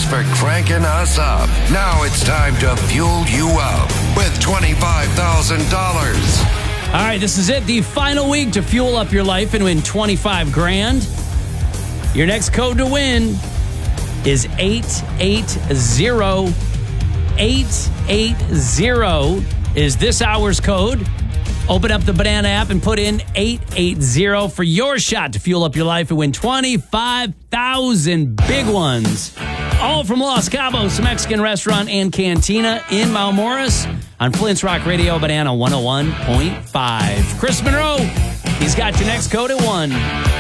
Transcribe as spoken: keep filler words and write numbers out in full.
for cranking us up. Now it's time to fuel you up with twenty-five thousand dollars. All right, this is it. The final week to fuel up your life and win twenty-five grand. Your next code to win is eight eight zero. eight eight zero is this hour's code. Open up the Banana app and put in eight eight zero for your shot to fuel up your life and win twenty-five thousand big ones. All from Los Cabos Mexican Restaurant and Cantina in Mount Morris on Flint's Rock Radio, Banana one oh one point five. Chris Monroe, he's got your next code at one.